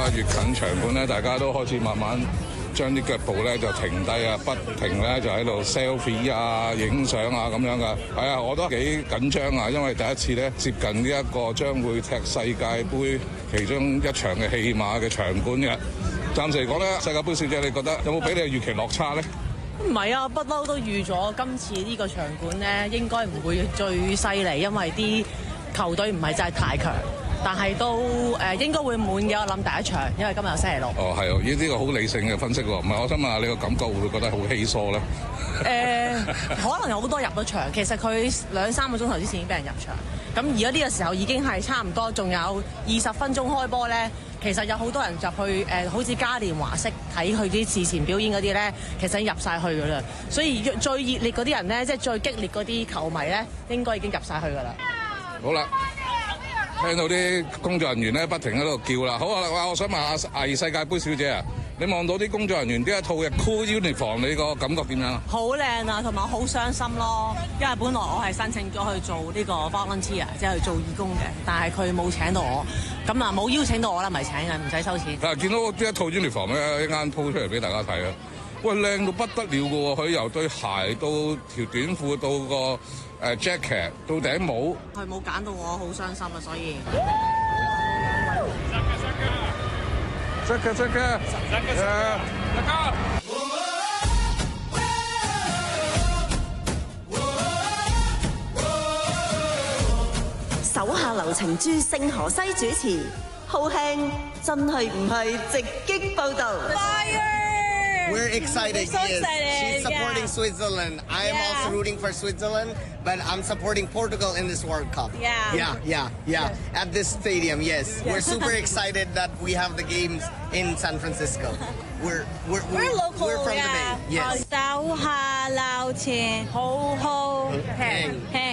越近場館咧，大家都開始慢慢將啲腳步咧就停低啊，不停咧就喺度 selfie 啊、影相啊咁樣噶。係啊，我都幾緊張啊，因為第一次咧接近呢一個將會踢世界盃其中一場嘅戲碼嘅場館嘅。暫時嚟講咧，世界盃小姐你覺得有冇俾你預期落差咧？ 唔係啊，不嬲都預咗今次呢個場館咧應該唔會最犀利，因為啲球隊唔係真係太強。但係都應該會滿嘅，我諗第一場，因為今日星期六。 哦，係哦，呢個好理性嘅分析喎。唔係，我想問下你個感覺會唔會覺得好稀疏咧？ 可能有好多入咗場，其實佢2-3個鐘頭之前已經俾人入場。咁而家呢個時候已經係差唔多，仲有20分鐘開波咧。其實有好多人入去好似嘉年華式睇佢啲事前表演嗰啲咧，其實已經入晒去㗎啦。所以最熱烈嗰啲人咧，即係最激烈嗰啲球迷咧，應該已經入晒去㗎啦。 好啦。聽到啲工作人員咧不停喺度叫啦，好啊！我想問下世界盃小姐啊，你望到啲工作人員呢一套嘅 cool uniform， 你個感覺點樣啊？ 好靚啊，同埋好傷心咯，因為本來我係申請咗去做呢個 volunteer， 即係去做義工嘅，但係佢冇請到我，咁啊冇邀請到我啦，咪請嘅，唔使收錢。 但係見到呢一套 uniform 咧，一間 po 出嚟俾大家睇啊！喂，靚到不得了嘅喎，佢由對鞋到條短褲到個jacket 到頂帽， 佢冇揀到我，好傷心啊！所以手下留情朱聖荷西主持，浩慶真係唔係直擊報導。 We're excited. So yes. excited. She's supporting Switzerland. I am also rooting for Switzerland, but I'm supporting Portugal in this World Cup. Yeah. At this stadium, yes. We're super excited that we have the games in San Francisco. We're local. We're from the Bay. Yes. 手下留情，好好平。